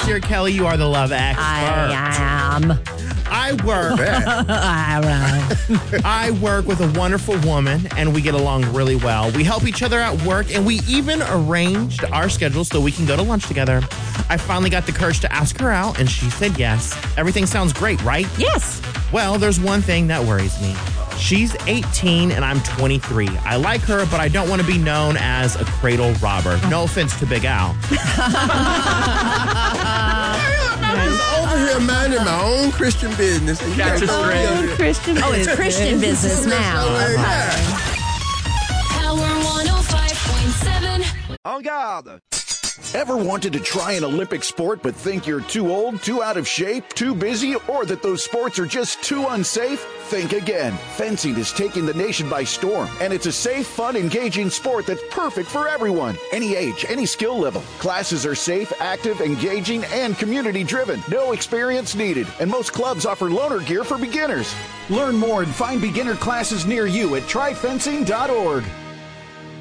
dear Kelly, you are the love expert. I am. I work with a wonderful woman, and we get along really well. We help each other at work, and we even arranged our schedules so we can go to lunch together. I finally got the courage to ask her out, and she said yes. Everything sounds great, right? Yes. Well, there's one thing that worries me. She's 18 and I'm 23. I like her, but I don't want to be known as a cradle robber. No offense to Big Al. I'm just over here minding my own Christian business. Catch a string. Christian business. It's Christian business now. Power 105.7. En garde! Ever wanted to try an Olympic sport but think you're too old, too out of shape, too busy, or that those sports are just too unsafe? Think again. Fencing is taking the nation by storm, and it's a safe, fun, engaging sport that's perfect for everyone. Any age, any skill level. Classes are safe, active, engaging, and community-driven. No experience needed, and most clubs offer loaner gear for beginners. Learn more and find beginner classes near you at tryfencing.org.